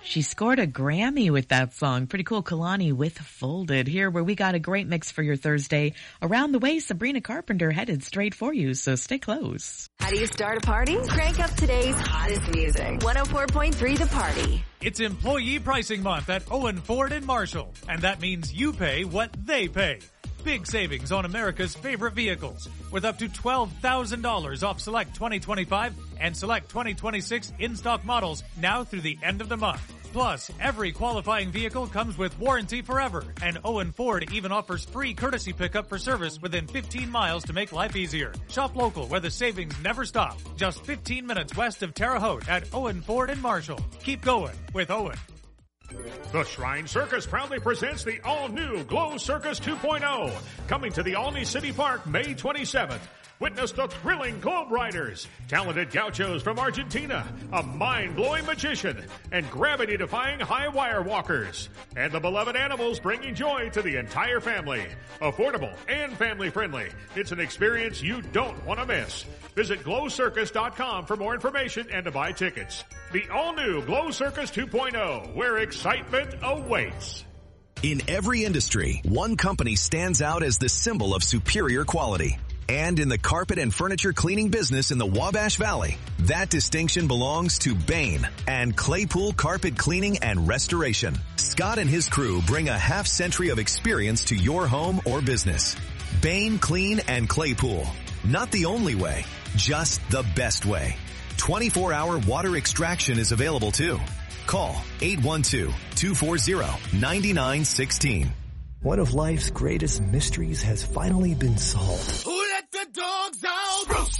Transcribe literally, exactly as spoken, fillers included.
She scored a Grammy with that song. Pretty cool. Kalani with Folded here, where we got a great mix for your Thursday. Around the way, Sabrina Carpenter headed straight for you, so stay close. How do you start a party? Crank up today's hottest music. one oh four point three The Party. It's Employee Pricing Month at Owen Ford in Marshall, and that means you pay what they pay. Big savings on America's favorite vehicles, with up to twelve thousand dollars off select twenty twenty-five and select twenty twenty-six in-stock models now through the end of the month. Plus, every qualifying vehicle comes with warranty forever, and Owen Ford even offers free courtesy pickup for service within fifteen miles to make life easier. Shop local where the savings never stop. Just fifteen minutes west of Terre Haute at Owen Ford in Marshall. Keep going with Owen. The Shrine Circus proudly presents the all-new Glow Circus two point oh, coming to the Alney City Park May twenty-seventh. Witness the thrilling Globe Riders, talented gauchos from Argentina, a mind-blowing magician, and gravity-defying high-wire walkers. And the beloved animals bringing joy to the entire family. Affordable and family-friendly. It's an experience you don't want to miss. Visit glow circus dot com for more information and to buy tickets. The all-new Glow Circus two point oh, where excitement awaits. In every industry, one company stands out as the symbol of superior quality. And in the carpet and furniture cleaning business in the Wabash Valley, that distinction belongs to Bain and Claypool Carpet Cleaning and Restoration. Scott and his crew bring a half century of experience to your home or business. Bain Clean and Claypool. Not the only way, just the best way. twenty-four hour water extraction is available too. Call eight one two, two four zero, nine nine one six. One of life's greatest mysteries has finally been solved.